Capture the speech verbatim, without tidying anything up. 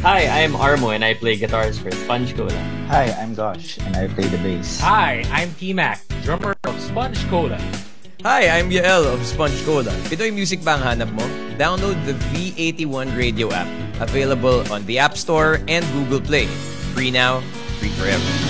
Hi, I'm Armo and I play guitars for Sponge Cola. Hi, I'm Gosh and I play the bass. Hi, I'm T-Mac, drummer of Sponge Cola. Hi, I'm Yael of Sponge Cola. Pinoy music ba ang hanap mo? Download the V eighty-one Radio app. Available on the App Store and Google Play. Free now, free forever.